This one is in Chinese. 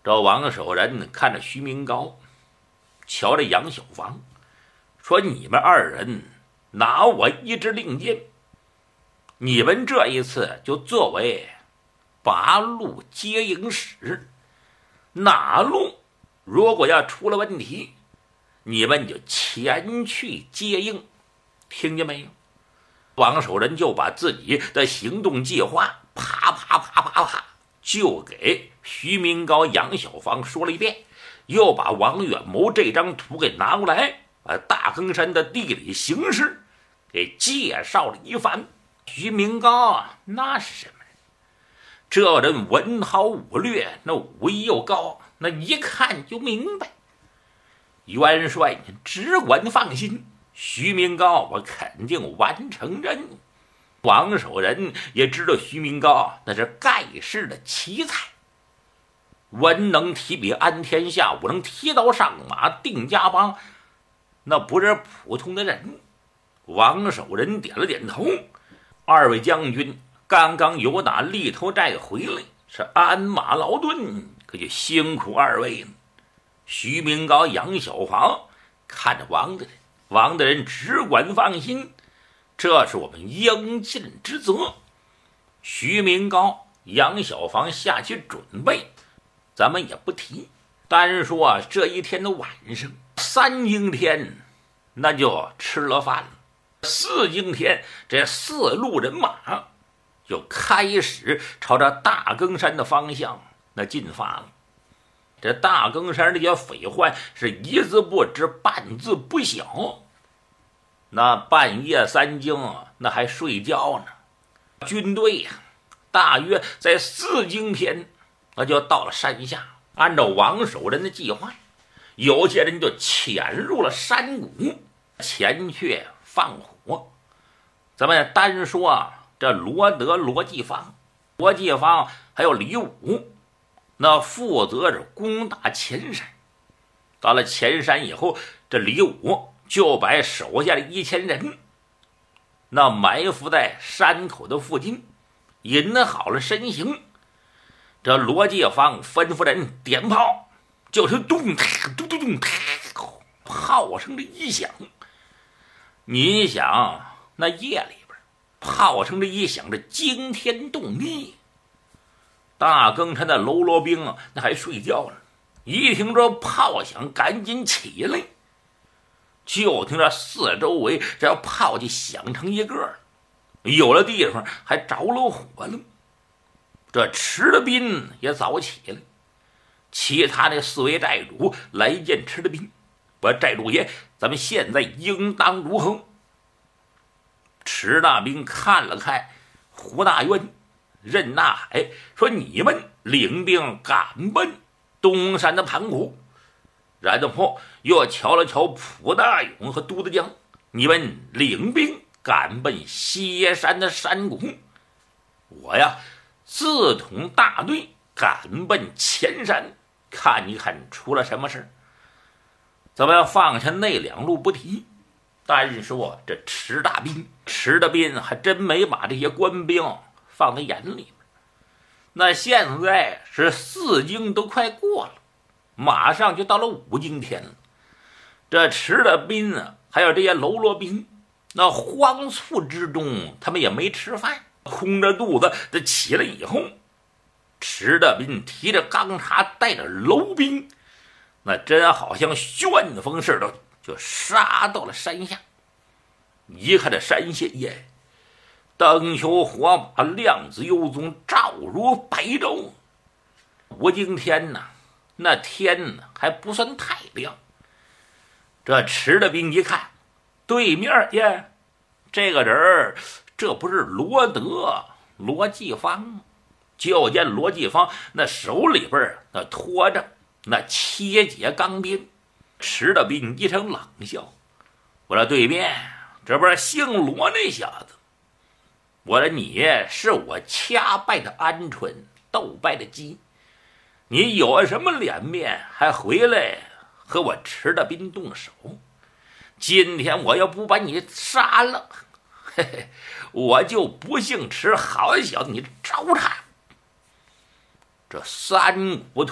这王守仁看着徐明高，瞧着杨小房，说：“你们二人拿我一支令箭，你们这一次就作为八路接应使，哪路如果要出了问题，你们就前去接应，听见没有？”王守仁就把自己的行动计划啪啪啪啪啪就给徐明高、杨小房说了一遍，又把王远谋这张图给拿过来，把大坑山的地理形势给介绍了一番。徐明高啊，那是什么人？这人文韬武略，那武艺又高，那一看就明白。元帅，你只管放心，徐明高我肯定完成任务。王守仁也知道徐明高那是盖世的奇才，文能提笔安天下，武能提刀上马定家邦，那不是普通的人。王守仁点了点头：“二位将军刚刚由打立头寨回来，是鞍马劳顿，可就辛苦二位了。”徐明高、杨小房看着王大人只管放心，这是我们应尽之责。徐明高、杨小房下去准备，咱们也不提，单说这一天的晚上，3更天那就吃了饭了，4更天这4路人马就开始朝着大更山的方向那进发了。这大更山这些匪患是一字不知，半字不晓，那半夜3更那还睡觉呢。军队呀，大约在4更天那就到了山下，按照王守仁的计划，有些人就潜入了山谷，前去放火。咱们单说这罗德、罗继芳还有李武，那负责是攻打前山。到了前山以后，这李武就把手下的1000人那埋伏在山口的附近，引好了身形。这罗继芳吩咐人点炮，就是咚咚咚咚咚，炮声的一响，你想那夜里边炮声的一响，这惊天动地。大更山的喽啰兵那还睡觉呢，一听着炮响赶紧起来，就听着四周围这炮就响成一个，有的地方还着了火了。这池的兵也早起来，其他的4位寨主来见池的兵，我寨主爷，咱们现在应当如何？池大兵看了看胡大渊、任大海，说：“你们领兵赶奔东山的盘古。”然后又瞧了瞧蒲大勇和都德江，你们领兵赶奔西山的山谷。我呀，自统大队赶奔前山，看一看出了什么事。咱们放下那2路不提，但是这池大兵还真没把这些官兵放在眼里面。那现在是4更都快过了，马上就到了5更天了。这池大兵还有这些喽啰兵，那慌促之中他们也没吃饭，空着肚子这起来以后，池大兵提着钢叉带着楼兵，那真好像旋风似的就杀到了山下。一看这山下耶，灯球火把，亮子幽宗，照如白昼。5更天呐，那天还不算太亮。这池大兵一看，对面呀，这个人这不是罗德、罗继芳吗？就见罗继芳那手里边那拖着那切节钢鞭。池大兵一声冷笑：“我说对面这不是姓罗那小子？我说你是我掐败的鹌鹑，斗败的鸡，你有什么脸面还回来和我池大兵动手？今天我要不把你杀了，嘿嘿，我就不姓池。好小子，你招他！”这三股